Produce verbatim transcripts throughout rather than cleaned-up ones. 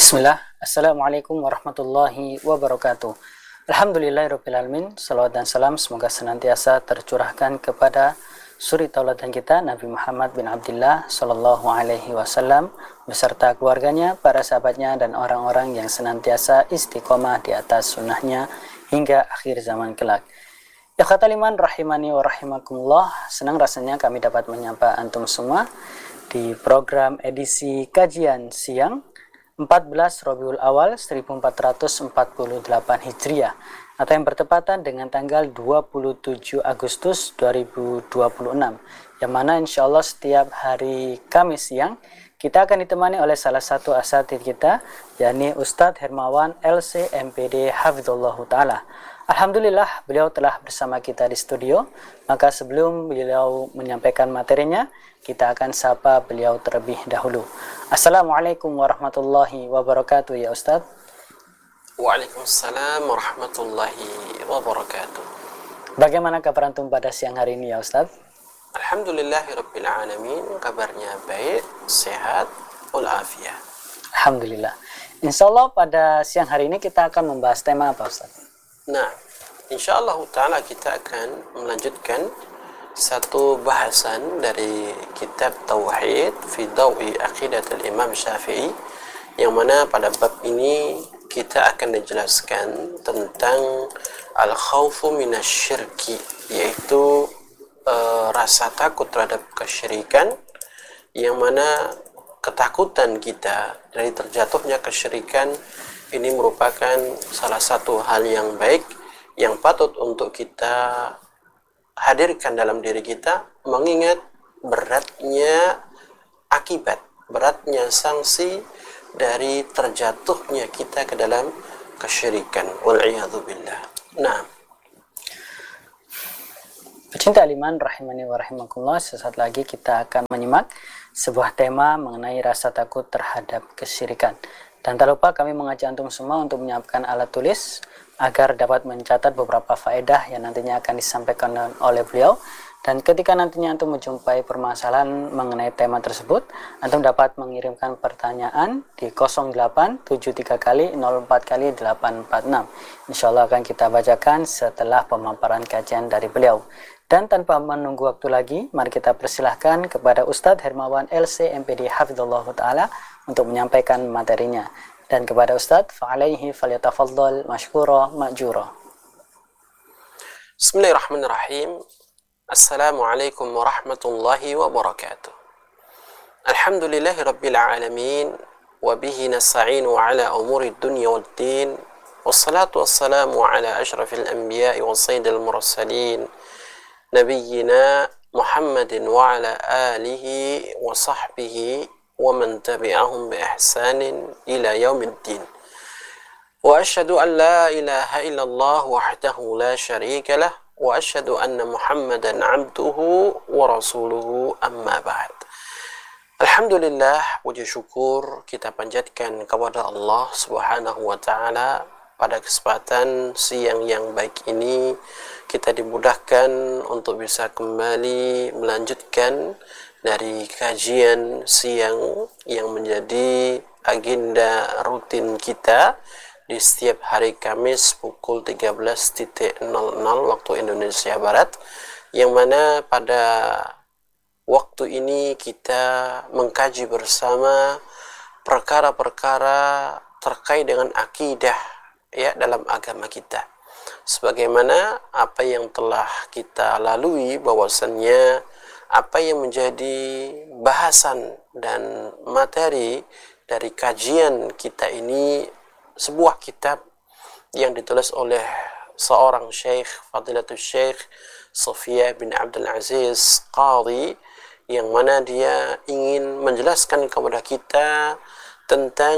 Bismillah, Assalamualaikum warahmatullahi wabarakatuh. Alhamdulillahirrabbilalamin. Salawat dan salam semoga senantiasa tercurahkan kepada suri tauladan kita Nabi Muhammad bin Abdullah Sallallahu Alaihi Wasallam beserta keluarganya, para sahabatnya, dan orang-orang yang senantiasa istiqomah di atas sunnahnya hingga akhir zaman kelak. Ya khatul iman rahimani wa rahimakumullah. Senang rasanya kami dapat menyapa antum semua di program edisi kajian siang empat belas Rabiul Awal seribu empat ratus empat puluh delapan Hijriah atau yang bertepatan dengan tanggal dua puluh tujuh Agustus dua ribu dua puluh enam, yang mana insya Allah setiap hari Kamis siang kita akan ditemani oleh salah satu asatidz kita, yakni Ustadz Hermawan L C M P D Hafizullahu Ta'ala. Alhamdulillah beliau telah bersama kita di studio. Maka sebelum beliau menyampaikan materinya, kita akan sapa beliau terlebih dahulu. Assalamualaikum warahmatullahi wabarakatuh ya Ustadz. Waalaikumsalam warahmatullahi wabarakatuh. Bagaimana kabar antum pada siang hari ini ya Ustadz? Alhamdulillahirabbil alamin, kabarnya baik, sehat, walafiat. Alhamdulillah. Insyaallah pada siang hari ini kita akan membahas tema apa Ustadz? Nah, insyaallah ta'ala kita akan melanjutkan satu bahasan dari kitab Tauhid fi Dawi Aqidatul Imam Syafi'i, yang mana pada bab ini kita akan dijelaskan tentang al-khawfu minasyirki, yaitu e, rasa takut terhadap kesyirikan, yang mana ketakutan kita dari terjatuhnya kesyirikan ini merupakan salah satu hal yang baik yang patut untuk kita hadirkan dalam diri kita, mengingat beratnya akibat, beratnya sanksi dari terjatuhnya kita ke dalam kesyirikan. Wal'iyadzubillah. Nah, pecinta iman rahimani wa rahimakumullah, sesaat lagi kita akan menyimak sebuah tema mengenai rasa takut terhadap kesyirikan. Dan tak lupa kami mengajak antum semua untuk menyiapkan alat tulis agar dapat mencatat beberapa faedah yang nantinya akan disampaikan oleh beliau. Dan ketika nantinya antum menjumpai permasalahan mengenai tema tersebut, antum dapat mengirimkan pertanyaan di nol delapan tujuh tiga kali nol empat kali delapan empat enam. Insyaallah akan kita bacakan setelah pemaparan kajian dari beliau. Dan tanpa menunggu waktu lagi, mari kita persilahkan kepada Ustadz Hermawan L C M P D Hafizullah Ta'ala untuk menyampaikan materinya. Dan kepada Ustadz, fa'alaihi falyatafaddal mashkura ma'jura. Bismillahirrahmanirrahim. Assalamualaikum warahmatullahi wabarakatuh. Alhamdulillahi rabbil alamin, wa bihi nasta'inu ala umuri dunya waddin, wassalatu wassalamu ala ashrafil anbiya'i wa sayyidil mursalin, nabiyyina Muhammadin wa ala alihi wa sahbihi wa man tabi'ahum bi ihsanin ila yaumiddin. Wa asyhadu an la ilaha illallah wahdahu la syarika lah, wa asyhadu anna Muhammadan abduhu wa rasuluhu, amma ba'd. Alhamdulillah, puji syukur kita panjatkan kepada Allah Subhanahu wa taala. Pada kesempatan siang yang baik ini kita dimudahkan untuk bisa kembali melanjutkan dari kajian siang yang menjadi agenda rutin kita di setiap hari Kamis pukul tiga belas nol nol waktu Indonesia Barat, yang mana pada waktu ini kita mengkaji bersama perkara-perkara terkait dengan akidah ya dalam agama kita. Sebagaimana apa yang telah kita lalui, bahwasannya apa yang menjadi bahasan dan materi dari kajian kita ini sebuah kitab yang ditulis oleh seorang syekh, Fadilatul Syekh Sofia bin Abdul Aziz Qadhi, yang mana dia ingin menjelaskan kepada kita tentang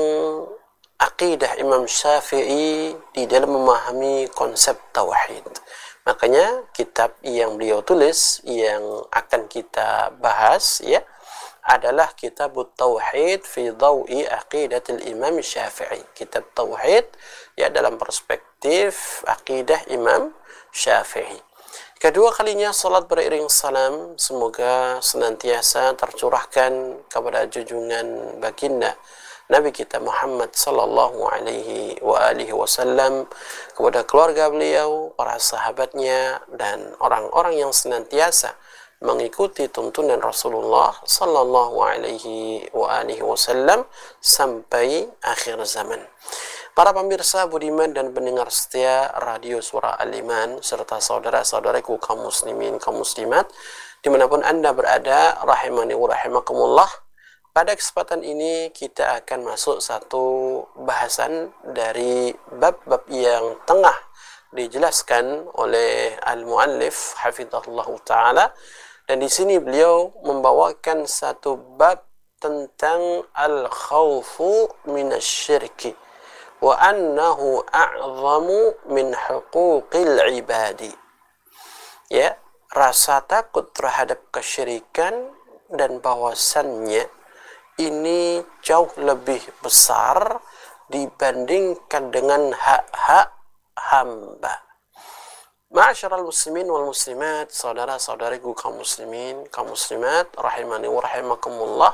akidah Imam Syafi'i di dalam memahami konsep tauhid. Makanya kitab yang beliau tulis yang akan kita bahas ya adalah Kitab Tauhid fi Dawi Aqidatul Imam Syafi'i. Kitab Tauhid ya dalam perspektif akidah Imam Syafi'i. Kedua kalinya salat beriring salam semoga senantiasa tercurahkan kepada junjungan baginda Nabi kita Muhammad sallallahu alaihi wa alihi wasallam, kepada keluarga beliau, para sahabatnya, dan orang-orang yang senantiasa mengikuti tuntunan Rasulullah sallallahu alaihi wa alihi wasallam sampai akhir zaman. Para pemirsa budiman dan pendengar setia Radio Suara Al-Iman serta saudara-saudaraku kaum muslimin kaum muslimat dimanapun Anda berada, rahimani wa rahimakumullah. Pada kesempatan ini kita akan masuk satu bahasan dari bab-bab yang tengah dijelaskan oleh al-muallif hafizahullah taala, dan di sini beliau membawakan satu bab tentang al-khawfu minasyirki wa annahu a'zamu min huquqil ibadi. Ya, rasa takut terhadap kesyirikan dan bahwasannya ini jauh lebih besar dibandingkan dengan hak-hak hamba. Ma'asyiral muslimin wal muslimat, saudara-saudariku kaum muslimin, kaum muslimat, rahimani wa rahimakumullah.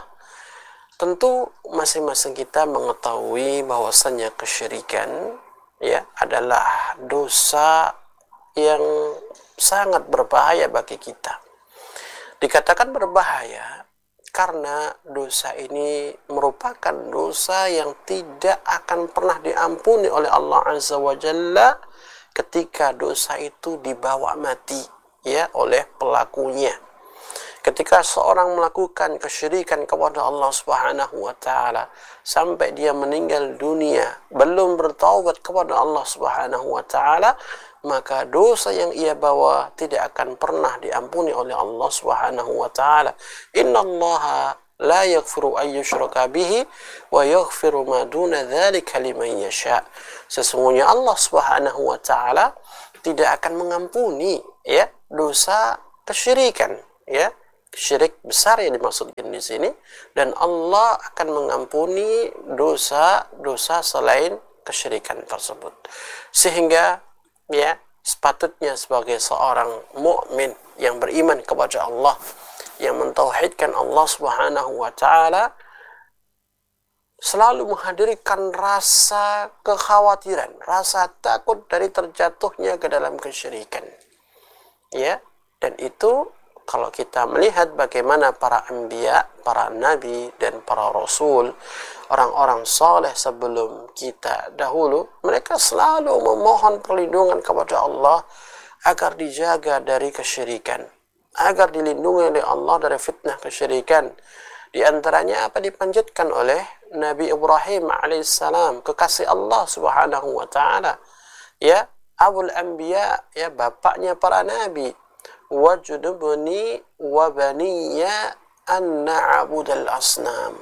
Tentu masing-masing kita mengetahui bahwasannya kesyirikan ya adalah dosa yang sangat berbahaya bagi kita. Dikatakan berbahaya karena dosa ini merupakan dosa yang tidak akan pernah diampuni oleh Allah Azza wa Jalla ketika dosa itu dibawa mati ya oleh pelakunya. Ketika seorang melakukan kesyirikan kepada Allah Subhanahu wa taala sampai dia meninggal dunia belum bertaubat kepada Allah Subhanahu wa taala, maka dosa yang ia bawa tidak akan pernah diampuni oleh Allah Subhanahu wa taala. Innallaha la yaghfiru ay yushraka bihi wa yaghfiru ma duna dzalika liman yasha. Sesungguhnya Allah Subhanahu wa taala tidak akan mengampuni ya dosa kesyirikan ya. Syirik besar yang dimaksudkan di sini, dan Allah akan mengampuni dosa-dosa selain kesyirikan tersebut. Sehingga ya sepatutnya sebagai seorang mukmin yang beriman kepada Allah, yang mentauhidkan Allah Subhanahu wa taala, selalu menghadirkan rasa kekhawatiran, rasa takut dari terjatuhnya ke dalam kesyirikan. Ya, dan itu kalau kita melihat bagaimana para anbiya, para nabi, dan para rasul, orang-orang saleh sebelum kita dahulu, mereka selalu memohon perlindungan kepada Allah agar dijaga dari kesyirikan, agar dilindungi oleh Allah dari fitnah kesyirikan. Di antaranya apa dipanjatkan oleh Nabi Ibrahim alaihissalam, kekasih Allah Subhanahu wa taala, ya, Abul Anbiya, ya, bapaknya para nabi. Wajudubni wa baniya an na'budal asnam.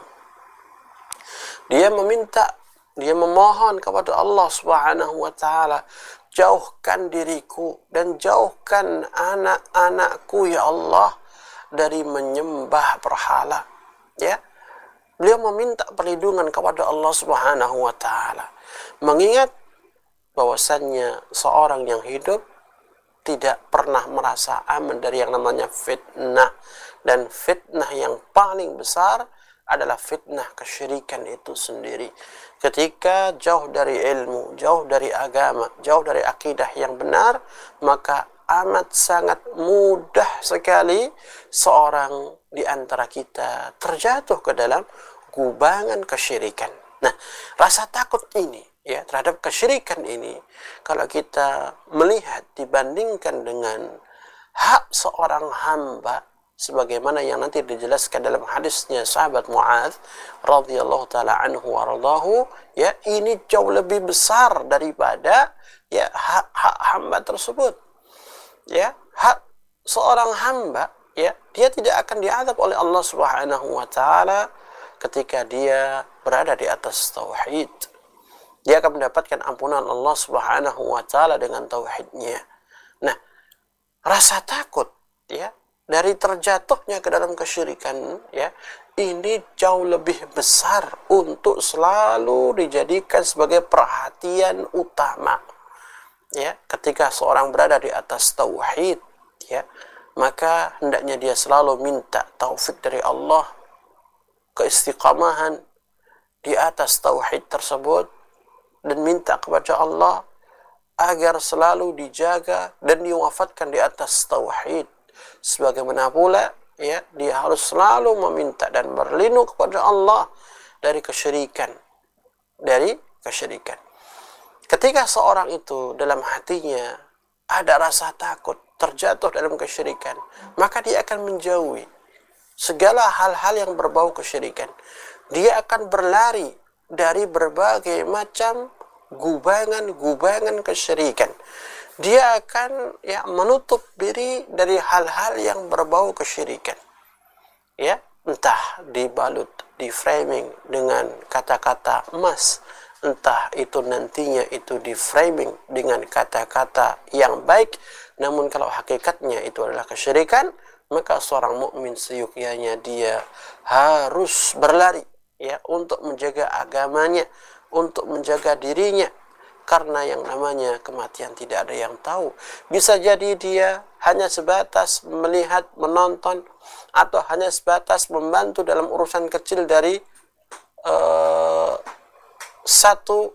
Dia meminta, dia memohon kepada Allah Subhanahu wa taala, jauhkan diriku dan jauhkan anak-anakku ya Allah dari menyembah berhala. Ya. Beliau meminta perlindungan kepada Allah Subhanahu wa taala, mengingat bahwasannya seorang yang hidup tidak pernah merasa aman dari yang namanya fitnah, dan fitnah yang paling besar adalah fitnah kesyirikan itu sendiri. Ketika jauh dari ilmu, jauh dari agama, jauh dari akidah yang benar, maka amat sangat mudah sekali seorang di antara kita terjatuh ke dalam gubangan kesyirikan. Nah, rasa takut ini ya terhadap kesyirikan ini, kalau kita melihat dibandingkan dengan hak seorang hamba, sebagaimana yang nanti dijelaskan dalam hadisnya sahabat Mu'adz radhiyallahu taala anhu waradahu, ya, ini jauh lebih besar daripada ya hak-hak hamba tersebut. Ya, hak seorang hamba, ya, dia tidak akan diazab oleh Allah Subhanahu wa taala ketika dia berada di atas tauhid. Dia akan mendapatkan ampunan Allah Subhanahu wa taala dengan tauhidnya. Nah, rasa takut ya dari terjatuhnya ke dalam kesyirikan ya, ini jauh lebih besar untuk selalu dijadikan sebagai perhatian utama. Ya, ketika seorang berada di atas tauhid ya, maka hendaknya dia selalu minta taufik dari Allah, keistiqamahan, di atas tauhid tersebut dan minta kepada Allah agar selalu dijaga dan diwafatkan di atas tauhid. Sebagaimana pula ya, dia harus selalu meminta dan berlindung kepada Allah dari kesyirikan, dari kesyirikan. Ketika seorang itu dalam hatinya ada rasa takut terjatuh dalam kesyirikan, maka dia akan menjauhi segala hal-hal yang berbau kesyirikan. Dia akan berlari dari berbagai macam gubangan-gubangan kesyirikan. Dia akan ya menutup diri dari hal-hal yang berbau kesyirikan. Ya, entah dibalut, di framing dengan kata-kata emas, entah itu nantinya itu di framing dengan kata-kata yang baik, namun kalau hakikatnya itu adalah kesyirikan, maka seorang mukmin seyukianya dia harus berlari ya untuk menjaga agamanya, untuk menjaga dirinya, karena yang namanya kematian tidak ada yang tahu. Bisa jadi dia hanya sebatas melihat, menonton, atau hanya sebatas membantu dalam urusan kecil dari uh, satu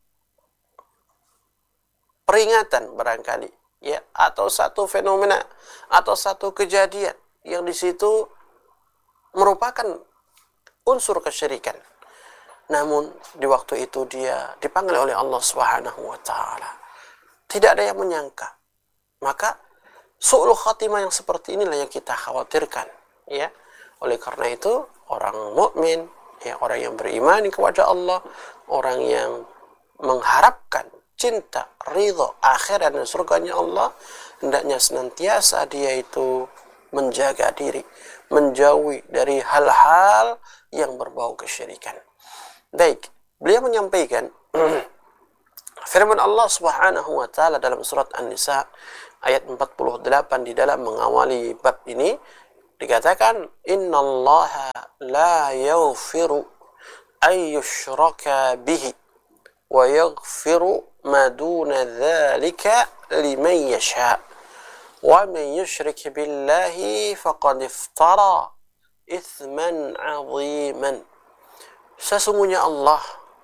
peringatan barangkali ya, atau satu fenomena atau satu kejadian yang di situ merupakan unsur kesyirikan. Namun di waktu itu dia dipanggil oleh Allah Subhanahu wa taala. Tidak ada yang menyangka. Maka su'ul khatimah yang seperti inilah yang kita khawatirkan, ya. Oleh karena itu, orang mukmin, ya, orang yang beriman kepada Allah, orang yang mengharapkan cinta, ridho, akhirat dan surganya Allah, hendaknya senantiasa dia itu menjaga diri, menjauhi dari hal-hal yang berbau kesyirikan. Baik, beliau menyampaikan firman Allah Subhanahu wa taala dalam surat An-Nisa ayat empat puluh delapan di dalam mengawali bab ini dikatakan, innallaha la yaghfiru ay yushraka bihi wa yaghfiru ma duna dzalika liman yasha wa man yushrik billahi faqad iftara itsman 'aziman. Sesungguhnya Allah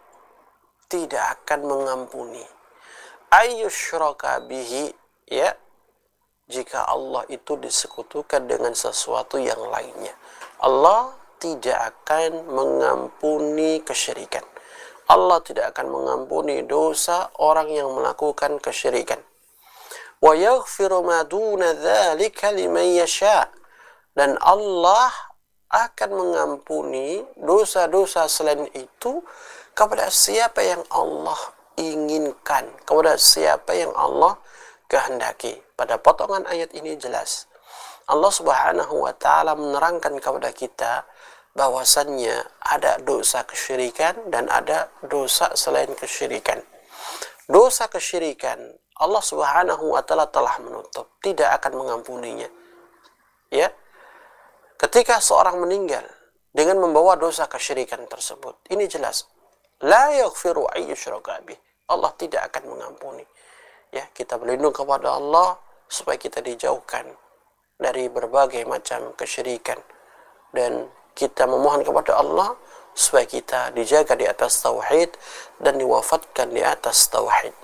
tidak akan mengampuni ayyusyraka bihi, ya, jika Allah itu disekutukan dengan sesuatu yang lainnya. Allah tidak akan mengampuni kesyirikan. Allah tidak akan mengampuni dosa orang yang melakukan kesyirikan. Wa yaghfiru ma duna dzalika liman yasha. Dan Allah akan mengampuni dosa-dosa selain itu kepada siapa yang Allah inginkan, kepada siapa yang Allah kehendaki. Pada potongan ayat ini jelas Allah Subhanahu wa taala menerangkan kepada kita bahwasannya ada dosa kesyirikan dan ada dosa selain kesyirikan. Dosa kesyirikan Allah Subhanahu wa taala telah menutup, tidak akan mengampuninya. Ya. Ketika seorang meninggal dengan membawa dosa kesyirikan tersebut, ini jelas la yaghfiru ayyushraka bih. Allah tidak akan mengampuni. Ya, kita berlindung kepada Allah supaya kita dijauhkan dari berbagai macam kesyirikan, dan kita memohon kepada Allah supaya kita dijaga di atas tauhid dan diwafatkan di atas tauhid.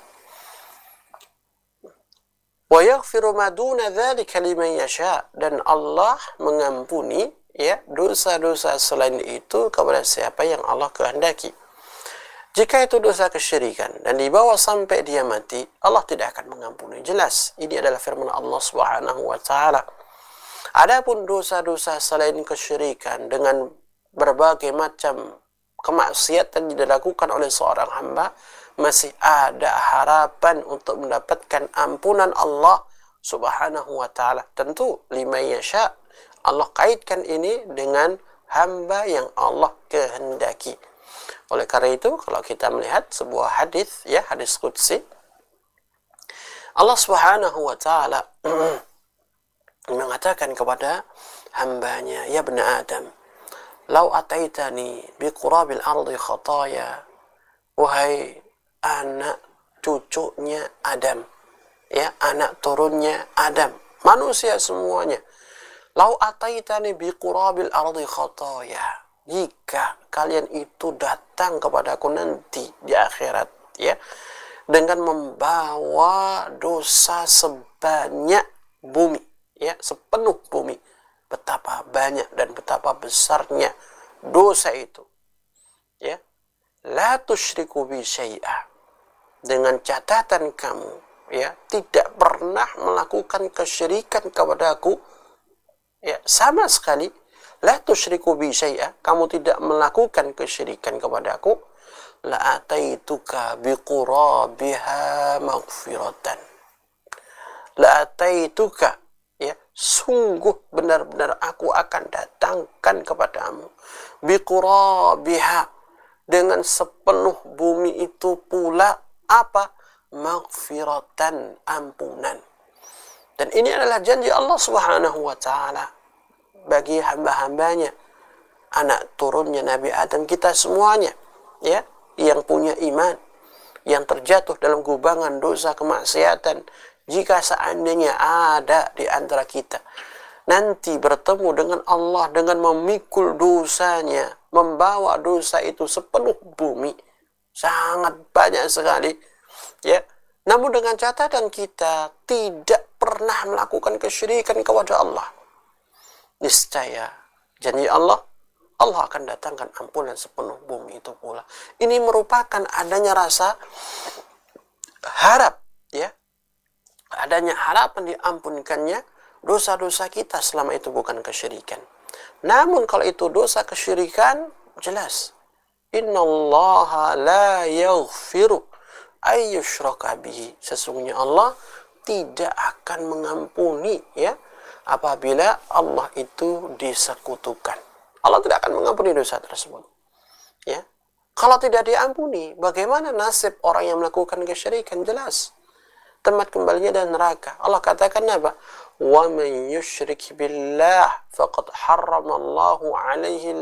Wa yaghfiru ma duna dzalika liman yasha, dan Allah mengampuni ya dosa-dosa selain itu kepada siapa yang Allah kehendaki. Jika itu dosa kesyirikan dan dibawa sampai dia mati, Allah tidak akan mengampuni. Jelas, ini adalah firman Allah Subhanahu wa taala. Adapun dosa-dosa selain kesyirikan dengan berbagai macam kemaksiatan yang dilakukan oleh seorang hamba, masih ada harapan untuk mendapatkan ampunan Allah Subhanahu wa taala. Tentu liman yasha, Allah kaitkan ini dengan hamba yang Allah kehendaki. Oleh karena itu, kalau kita melihat sebuah hadis, ya, hadis qudsi, Allah Subhanahu wa taala mengatakan kepada hambanya, ya bani Adam, lau ataitani biqurabil ardi khataya, wahai anak cucunya Adam, ya, anak turunnya Adam, manusia semuanya, lau ataitani biqurabil ardi khataya, jika kalian itu datang kepadaku nanti di akhirat, ya, dengan membawa dosa sebanyak bumi, ya, sepenuh bumi. Betapa banyak dan betapa besarnya dosa itu, ya. La tusyriku bi syai'a, dengan catatan kamu, ya, tidak pernah melakukan kesyirikan kepadaku, ya, sama sekali. La tusyriku bi syai'a, kamu tidak melakukan kesyirikan kepadaku, la ataituka bi qurabiha maghfiratan. La ataituka, ya, sungguh benar-benar aku akan datangkan kepadamu bi qurabiha, dengan sepenuh bumi itu pula apa? Maghfiratan, ampunan. Dan ini adalah janji Allah Subhanahu wa taala bagi hamba-hambanya, anak turunnya Nabi Adam, kita semuanya, ya, yang punya iman, yang terjatuh dalam kubangan dosa kemaksiatan. Jika seandainya ada di antara kita nanti bertemu dengan Allah dengan memikul dosanya, membawa dosa itu sepenuh bumi, sangat banyak sekali, ya. Namun dengan catatan kita tidak pernah melakukan kesyirikan kepada Allah, niscaya janji Allah, Allah akan datangkan ampunan sepenuh bumi itu pula. Ini merupakan adanya rasa harap, ya, adanya harapan diampunkannya dosa-dosa kita selama itu bukan kesyirikan. Namun kalau itu dosa kesyirikan, jelas innallaha la yaghfiru ay yushraka bihi, sesungguhnya Allah tidak akan mengampuni, ya, apabila Allah itu disekutukan. Allah tidak akan mengampuni dosa tersebut, ya. Kalau tidak diampuni, bagaimana nasib orang yang melakukan kesyirikan? Jelas tempat kembalinya dan neraka. Allah katakan apa? Wa man yusyrik billah faqad harramallahu alaihi